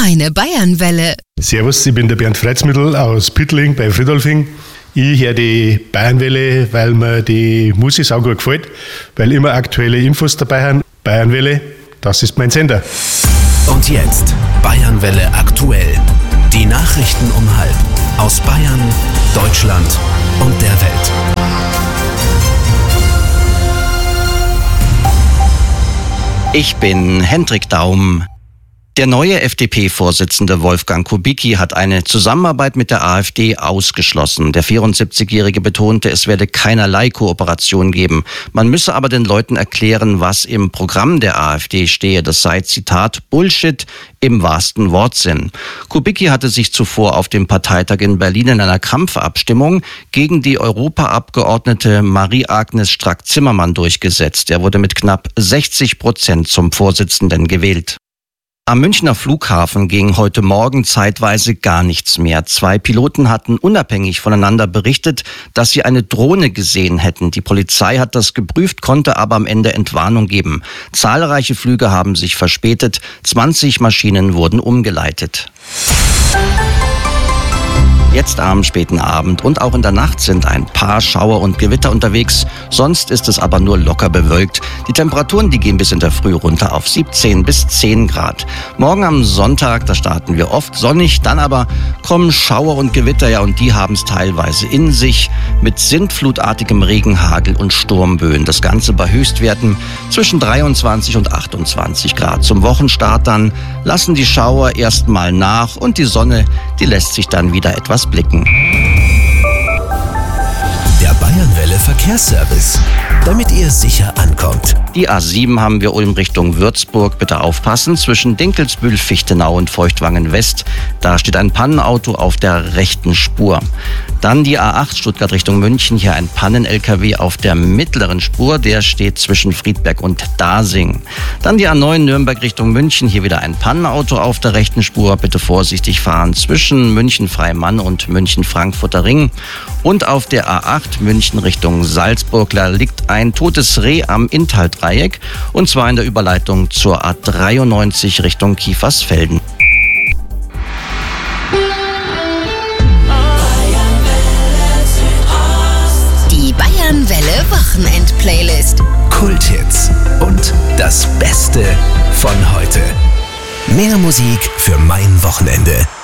Meine Bayernwelle. Servus, ich bin der Bernd Freizmittel aus Pittling bei Friedolfing. Ich höre die Bayernwelle, weil mir die Musik sau gut gefällt, weil immer aktuelle Infos dabei haben. Bayernwelle, das ist mein Sender. Und jetzt Bayernwelle aktuell. Die Nachrichten um 12:30 aus Bayern, Deutschland und der Welt. Ich bin Hendrik Daum. Der neue FDP-Vorsitzende Wolfgang Kubicki hat eine Zusammenarbeit mit der AfD ausgeschlossen. Der 74-Jährige betonte, es werde keinerlei Kooperation geben. Man müsse aber den Leuten erklären, was im Programm der AfD stehe. Das sei, Zitat, Bullshit im wahrsten Wortsinn. Kubicki hatte sich zuvor auf dem Parteitag in Berlin in einer Kampfabstimmung gegen die Europaabgeordnete Marie-Agnes Strack-Zimmermann durchgesetzt. Er wurde mit knapp 60% zum Vorsitzenden gewählt. Am Münchner Flughafen ging heute Morgen zeitweise gar nichts mehr. 2 Piloten hatten unabhängig voneinander berichtet, dass sie eine Drohne gesehen hätten. Die Polizei hat das geprüft, konnte aber am Ende Entwarnung geben. Zahlreiche Flüge haben sich verspätet, 20 Maschinen wurden umgeleitet. Jetzt am späten Abend und auch in der Nacht sind ein paar Schauer und Gewitter unterwegs. Sonst ist es aber nur locker bewölkt. Die Temperaturen, die gehen bis in der Früh runter auf 17 bis 10 Grad. Morgen am Sonntag, da starten wir oft sonnig. Dann aber kommen Schauer und Gewitter, ja, und die haben es teilweise in sich. Mit sintflutartigem Regen, Hagel und Sturmböen. Das Ganze bei Höchstwerten zwischen 23 und 28 Grad. Zum Wochenstart dann lassen die Schauer erstmal nach und die Sonne, die lässt sich dann wieder etwas blicken. Der Bayernwelle Verkehrsservice, damit ihr sicher ankommt. Die A7 haben wir Ulm Richtung Würzburg. Bitte aufpassen, zwischen Dinkelsbühl, Fichtenau und Feuchtwangen West. Da steht ein Pannenauto auf der rechten Spur. Dann die A8 Stuttgart Richtung München. Hier ein Pannen-LKW auf der mittleren Spur. Der steht zwischen Friedberg und Dasing. Dann die A9 Nürnberg Richtung München. Hier wieder ein Pannenauto auf der rechten Spur. Bitte vorsichtig fahren zwischen München-Freimann und München-Frankfurter Ring. Und auf der A8 München Richtung Salzburg, da liegt ein totes Reh am Inntal-Dreieck, und zwar in der Überleitung zur A93 Richtung Kiefersfelden. Die Bayernwelle Wochenend-Playlist. Kulthits und das Beste von heute. Mehr Musik für mein Wochenende.